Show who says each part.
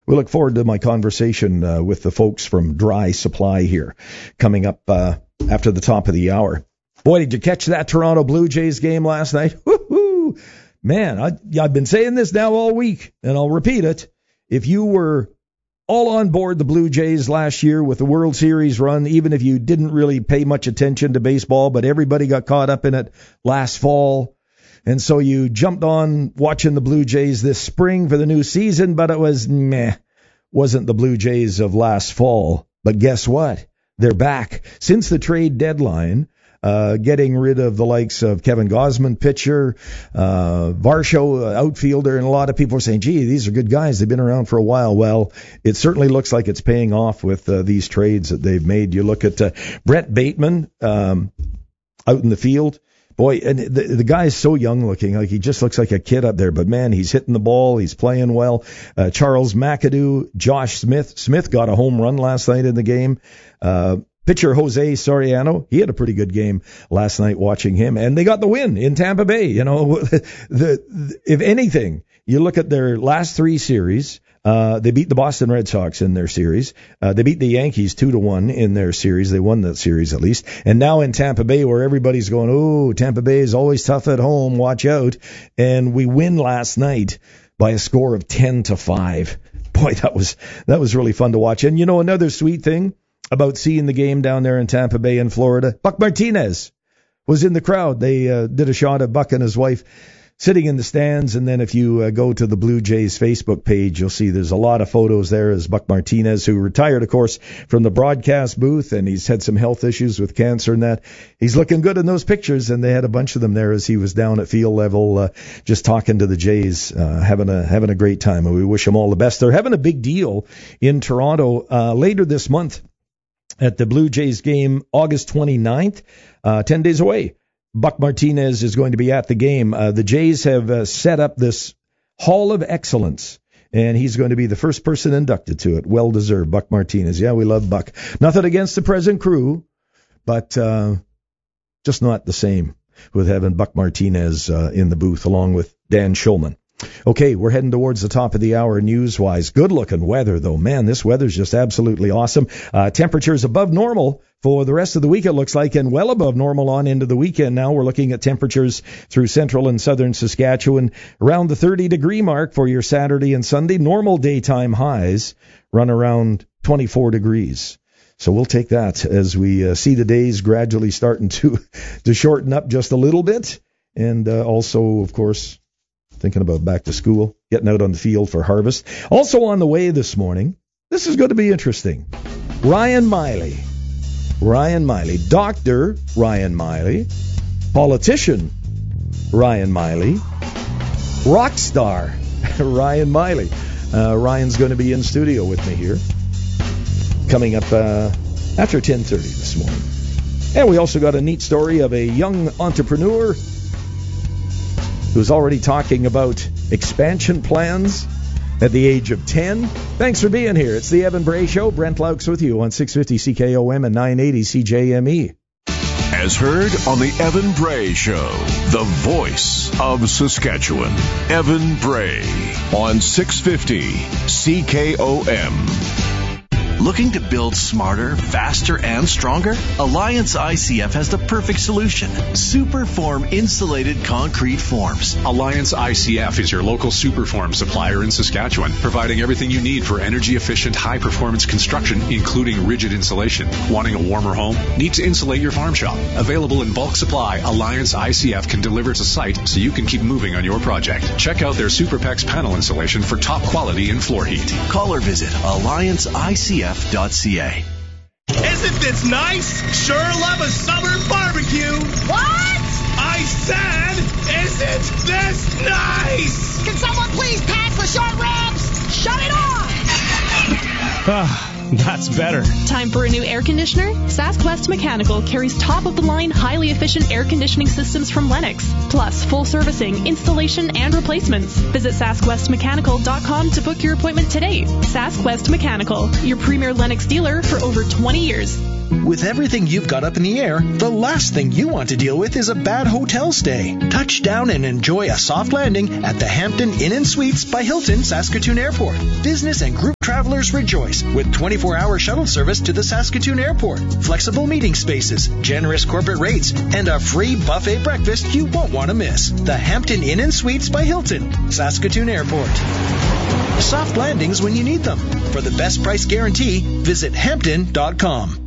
Speaker 1: We look forward to my conversation with the folks from Dry Supply here coming up after the top of the hour. Boy, did you catch that Toronto Blue Jays game last night? Woo-hoo! Man, I've been saying this now all week, and I'll repeat it. If you were all on board the Blue Jays last year with the World Series run, even if you didn't really pay much attention to baseball, but everybody got caught up in it last fall, and so you jumped on watching the Blue Jays this spring for the new season, but it was wasn't the Blue Jays of last fall. But guess what? They're back. Since the trade deadline, getting rid of the likes of Kevin Gausman, pitcher, Varsho, outfielder, and a lot of people are saying, gee, these are good guys. They've been around for a while. Well, it certainly looks like it's paying off with these trades that they've made. You look at Brett Bateman out in the field. Boy, and the guy is so young looking, like he just looks like a kid up there. But, man, he's hitting the ball. He's playing well. Charles McAdoo, Josh Smith. Smith got a home run last night in the game. Pitcher Jose Soriano, he had a pretty good game last night watching him. And they got the win in Tampa Bay. You know, if anything, you look at their last three series. They beat the Boston Red Sox in their series. They beat the Yankees 2-1 in their series. They won that series at least. And now in Tampa Bay, where everybody's going, oh, Tampa Bay is always tough at home. Watch out. And we win last night by a score of 10-5. Boy, that was really fun to watch. And you know, another sweet thing about seeing the game down there in Tampa Bay in Florida, Buck Martinez was in the crowd. They did a shot of Buck and his wife sitting in the stands, and then if you go to the Blue Jays Facebook page, you'll see there's a lot of photos there as Buck Martinez, who retired, of course, from the broadcast booth, and he's had some health issues with cancer and that. He's looking good in those pictures, and they had a bunch of them there as he was down at field level just talking to the Jays, having a great time, and we wish them all the best. They're having a big deal in Toronto later this month at the Blue Jays game, August 29th, 10 days away. Buck Martinez is going to be at the game. The Jays have set up this Hall of Excellence, and he's going to be the first person inducted to it. Well-deserved, Buck Martinez. Yeah, we love Buck. Nothing against the present crew, but just not the same with having Buck Martinez in the booth along with Dan Schulman. Okay, we're heading towards the top of the hour news-wise. Good-looking weather, though. Man, this weather's just absolutely awesome. Temperatures above normal for the rest of the week, it looks like, and well above normal on into the weekend now. We're looking at temperatures through central and southern Saskatchewan around the 30-degree mark for your Saturday and Sunday. Normal daytime highs run around 24 degrees. So we'll take that as we see the days gradually starting to shorten up just a little bit. And also, of course, thinking about back to school, getting out on the field for harvest. Also on the way this morning, this is going to be interesting. Ryan Miley, Dr. Ryan Miley, politician Ryan Miley, rock star Ryan Miley. Ryan's going to be in studio with me here, coming up after 10:30 this morning. And we also got a neat story of a young entrepreneur who's already talking about expansion plans at the age of 10. Thanks for being here. It's the Evan Bray Show. Brent Laux with you on 650 CKOM and 980 CJME.
Speaker 2: As heard on the Evan Bray Show, the voice of Saskatchewan. Evan Bray on 650 CKOM.
Speaker 3: Looking to build smarter, faster, and stronger? Alliance ICF has the perfect solution. Superform insulated concrete forms.
Speaker 4: Alliance ICF is your local Superform supplier in Saskatchewan, providing everything you need for energy-efficient, high-performance construction, including rigid insulation. Wanting a warmer home? Need to insulate your farm shop? Available in bulk supply, Alliance ICF can deliver to site so you can keep moving on your project. Check out their SuperPex panel insulation for top quality in floor heat.
Speaker 3: Call or visit allianceicf.ca.
Speaker 5: Isn't this nice? Sure love a summer barbecue.
Speaker 6: What?
Speaker 5: I said, isn't this nice?
Speaker 6: Can someone please pass the short ribs? Shut it off!
Speaker 7: That's better.
Speaker 8: Time for a new air conditioner? SaskWest Mechanical carries top-of-the-line, highly efficient air conditioning systems from Lennox, plus full servicing, installation, and replacements. Visit SaskWestMechanical.com to book your appointment today. SaskWest Mechanical, your premier Lennox dealer for over 20 years.
Speaker 9: With everything you've got up in the air, the last thing you want to deal with is a bad hotel stay. Touch down and enjoy a soft landing at the Hampton Inn & Suites by Hilton Saskatoon Airport. Business and group travelers rejoice with 24-hour shuttle service to the Saskatoon Airport, flexible meeting spaces, generous corporate rates, and a free buffet breakfast you won't want to miss. The Hampton Inn and Suites by Hilton, Saskatoon Airport. Soft landings when you need them. For the best price guarantee, visit Hampton.com.